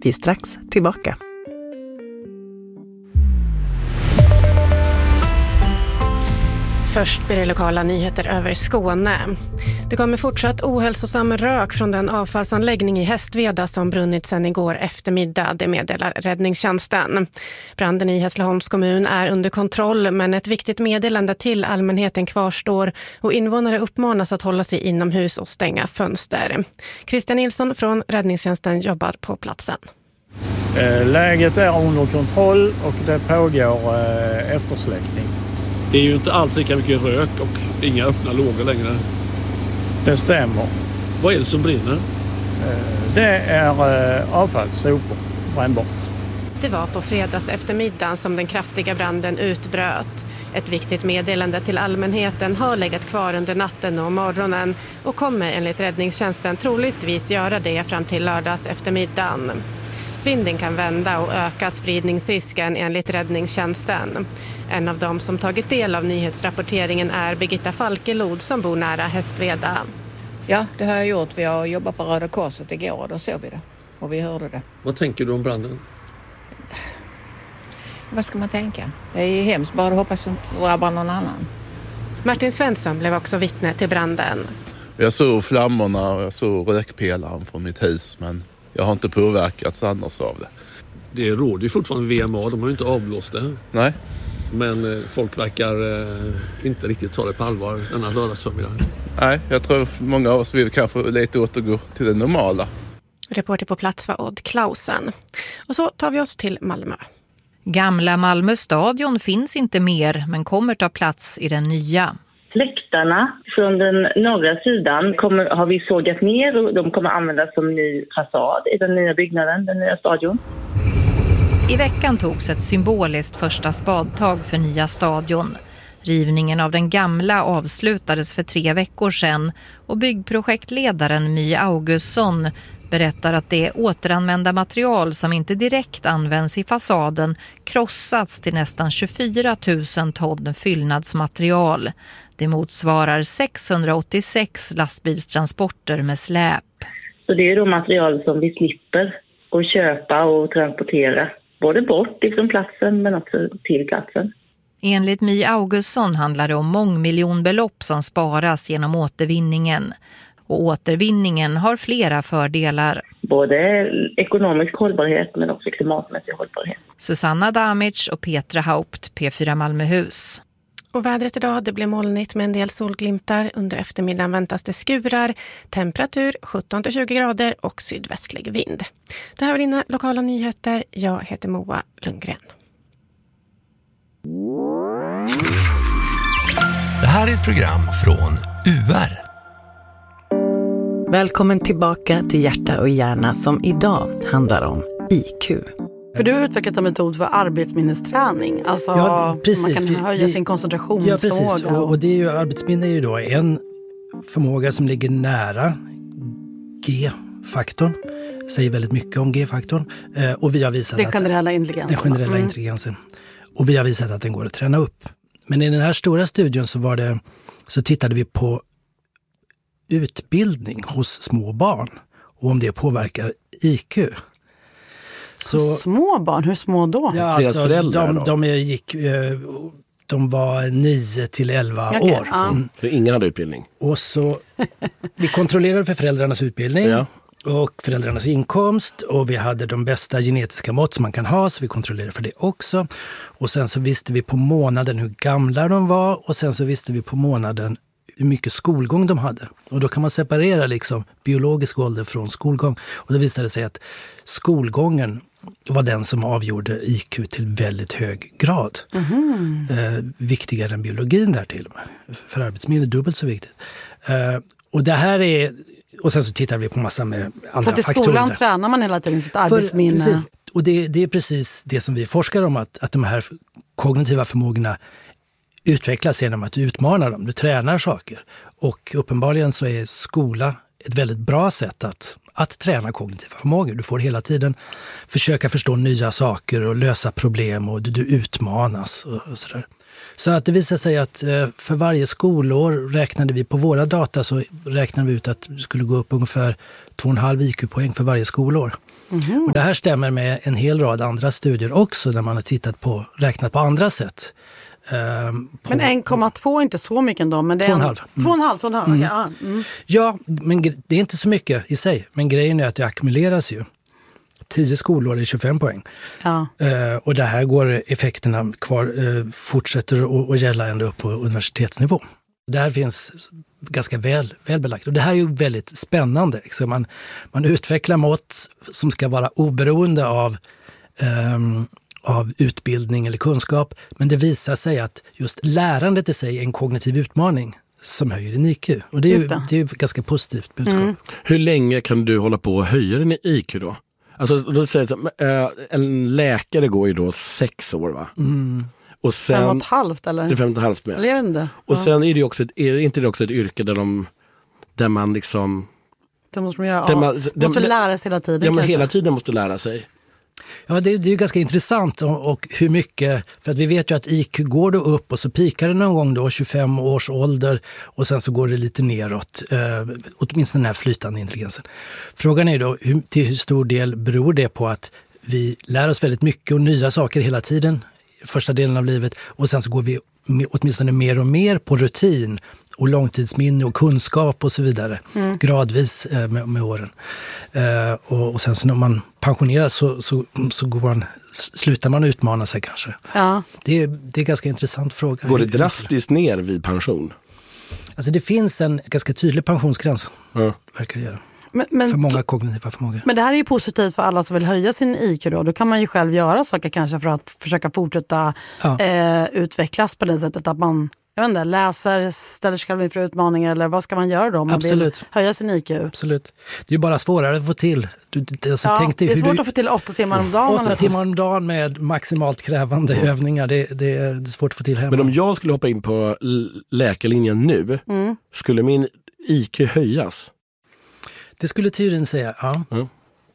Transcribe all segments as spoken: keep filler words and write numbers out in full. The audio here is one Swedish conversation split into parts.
Vi är strax tillbaka. Först blir det lokala nyheter över Skåne. Det kommer fortsatt ohälsosam rök från den avfallsanläggning i Hästveda som brunnit sedan igår eftermiddag, det meddelar räddningstjänsten. Branden i Hässleholms kommun är under kontroll, men ett viktigt meddelande till allmänheten kvarstår och invånare uppmanas att hålla sig inomhus och stänga fönster. Christian Nilsson från räddningstjänsten jobbar på platsen. Läget är under kontroll och det pågår eftersläckning. Det är ju inte alls lika mycket rök och inga öppna lågor längre. Det stämmer. Vad är det som brinner? Det är avfall, sopor, brännbart. Det var på fredags eftermiddagen som den kraftiga branden utbröt. Ett viktigt meddelande till allmänheten har legat kvar under natten och morgonen och kommer enligt räddningstjänsten troligtvis göra det fram till lördags eftermiddagen. Vinden kan vända och öka spridningsrisken enligt räddningstjänsten. En av dem som tagit del av nyhetsrapporteringen är Birgitta Falkelod som bor nära Hästveda. Ja, det har jag gjort. Vi har jobbat på Röda Korset igår och då såg vi det. Och vi hörde det. Vad tänker du om branden? Vad ska man tänka? Det är hemskt, bara hoppas att det drabbar någon annan. Martin Svensson blev också vittne till branden. Jag såg flammorna och jag såg rökpelaren från mitt hus, men jag har inte påverkats annars av det. Det råder ju fortfarande V M A, de har ju inte avblåst det. Nej. Men folk verkar eh, inte riktigt ta det på allvar denna lördagsförmiddag. Nej, jag tror många av oss vill kanske lite återgå till det normala. Reporter på plats var Odd Klausen. Och så tar vi oss till Malmö. Gamla Malmö stadion finns inte mer men kommer ta plats i den nya. Läktarna från den norra sidan kommer, har vi sågat ner och de kommer användas som ny fasad i den nya byggnaden, den nya stadion. I veckan togs ett symboliskt första spadtag för nya stadion. Rivningen av den gamla avslutades för tre veckor sedan och byggprojektledaren My Augustsson berättar att det återanvända material som inte direkt används i fasaden krossats till nästan tjugofyra tusen ton fyllnadsmaterial. Det motsvarar sexhundraåttiosex lastbilstransporter med släp. Så det är då material som vi slipper att köpa och transportera. Både bort ifrån platsen men också till platsen. Enligt My Augustsson handlar det om mångmiljonbelopp som sparas genom återvinningen. Och återvinningen har flera fördelar. Både ekonomisk hållbarhet men också klimatmässig hållbarhet. Susanna Damic och Petra Haupt, P fyra Malmöhus. Och vädret idag, det blir molnigt med en del solglimtar. Under eftermiddagen väntas det skurar. Temperatur sjutton till tjugo grader och sydvästlig vind. Det här var dina lokala nyheter. Jag heter Moa Lundgren. Det här är ett program från U R. Välkommen tillbaka till Hjärta och hjärna som idag handlar om I Q. För du har utvecklat en metod för arbetsminnesträning. Alltså ja, precis. man kan höja vi, sin koncentrationsförmåga. Ja, precis. Och, och det är ju, arbetsminne är ju då en förmåga som ligger nära G-faktorn. Säger väldigt mycket om G-faktorn. Eh, och vi har visat den generella intelligensen. Den generella mm. intelligensen. Och vi har visat att den går att träna upp. Men i den här stora studien så, var det, så tittade vi på utbildning hos små barn. Och om det påverkar I Q. Så, små barn? Hur små då? Ja, alltså, föräldrar de, de, gick, de var nio till elva okay, år. Ja. Mm. Så ingen hade utbildning? Och så, vi kontrollerade för föräldrarnas utbildning ja. och föräldrarnas inkomst. Och vi hade de bästa genetiska mått som man kan ha, så vi kontrollerade för det också. Och sen så visste vi på månaden hur gamla de var. Och sen så visste vi på månaden hur mycket skolgång de hade. Och då kan man separera liksom biologisk ålder från skolgång. Och då visade det sig att skolgången var den som avgjorde I Q till väldigt hög grad. Mm. Eh, viktigare än biologin där till och med. För arbetsminne är dubbelt så viktigt. Eh, och det här är... Och sen så tittar vi på massa med andra faktorer. För att i skolan tränar man hela tiden sitt arbetsminne. För, precis. Och det, det är precis det som vi forskar om. Att, att de här kognitiva förmågorna utvecklas genom att du utmanar dem. Du tränar saker. Och uppenbarligen så är skola ett väldigt bra sätt att, att träna kognitiva förmågor. Du får hela tiden försöka förstå nya saker och lösa problem och du, du utmanas och, och sådär. Så att det visar sig att för varje skolår räknade vi på våra data så räknade vi ut att det skulle gå upp ungefär två komma fem I Q-poäng för varje skolår. Mm-hmm. Och det här stämmer med en hel rad andra studier också där man har tittat på, räknat på andra sätt. Um, på, men en komma två är inte så mycket ändå. Men det är två komma fem. En, två komma fem, mm. mm. ja, mm. ja, men det är inte så mycket i sig. Men grejen är att det ackumuleras ju. tio skolår är tjugofem poäng. Ja. Uh, och det här går effekterna kvar, uh, fortsätter att gälla ända upp på universitetsnivå. Det här finns ganska väl, väl belagt. Och det här är ju väldigt spännande. Så man, man utvecklar mått som ska vara oberoende av, um, av utbildning eller kunskap. Men det visar sig att just lärandet i sig är en kognitiv utmaning som höjer din I Q. Och det är ju, det. Det är ju ett ganska positivt budskap. Mm. Hur länge kan du hålla på och höja din I Q då? Alltså, då säger jag, en läkare går ju då sex år, va? Mm. Och sen, fem och ett halvt eller? Det är fem och ett halvt med. Eller inte? Och ja. Sen är det också ett, är inte det också ett yrke där, de, där man liksom... Det måste man göra. Man, där, måste lära sig hela tiden. Ja, man kanske. hela tiden måste lära sig. Ja, det, det är ju ganska intressant och, och hur mycket, för att vi vet ju att I Q går då upp och så pikar det någon gång då tjugofem års ålder och sen så går det lite neråt, eh, åtminstone den här flytande intelligensen. Frågan är då hur, till hur stor del beror det på att vi lär oss väldigt mycket och nya saker hela tiden, första delen av livet, och sen så går vi åtminstone mer och mer på rutin och långtidsminne och kunskap och så vidare, mm. gradvis eh, med, med åren. Eh, och, och sen så när man pensioneras så, så, så går man, slutar man utmana sig kanske. Ja. Det, är, det är en ganska intressant fråga. Går det drastiskt ner vid pension? Alltså det finns en ganska tydlig pensionsgräns, ja. Verkar det göra. Men, men, för många kognitiva förmågor. Men det här är ju positivt för alla som vill höja sin I Q då. Då kan man ju själv göra saker kanske för att försöka fortsätta ja. eh, utvecklas på det sättet att man, jag vet inte, läser, ställer sig själv inför utmaningar eller vad ska man göra då om man Absolut. vill höja sin I Q? Absolut. Det är ju bara svårare att få till. Du, alltså, ja, tänk dig det är svårt du, att få till åtta timmar om dagen. Åtta timmar om dagen med maximalt krävande mm. övningar. Det, det, är, det är svårt att få till hemma. Men om jag skulle hoppa in på läkarlinjen nu, mm. skulle min I Q höjas? Det skulle teorin säga, ja. Mm.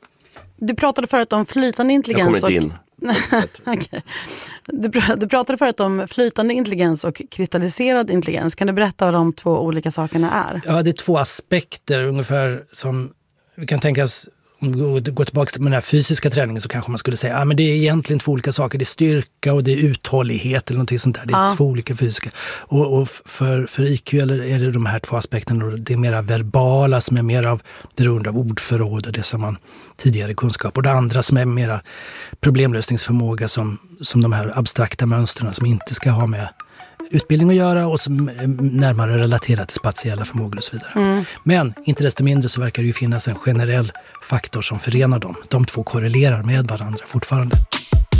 Du pratade förut om flytande intelligens. Jag kommer inte in. Okay. du, du pratade förut om flytande intelligens och kristalliserad intelligens. Kan du berätta vad de två olika sakerna är? Ja, det är två aspekter ungefär som vi kan tänka oss. Om vi går tillbaka till den här fysiska träningen så kanske man skulle säga att ah, det är egentligen två olika saker. Det är styrka och det är uthållighet eller någonting sånt där. Det är ja. två olika fysiska. Och, och för, för I Q eller är det de här två aspekterna. Det är mera verbala som är mer av beroende av ordförråd och det som man tidigare kunskap. Och det andra som är mera problemlösningsförmåga som, som de här abstrakta mönstren som inte ska ha med utbildning att göra och som är närmare relaterat till spatiella förmågor och så vidare. Mm. Men inte desto mindre så verkar det ju finnas en generell faktor som förenar dem. De två korrelerar med varandra fortfarande.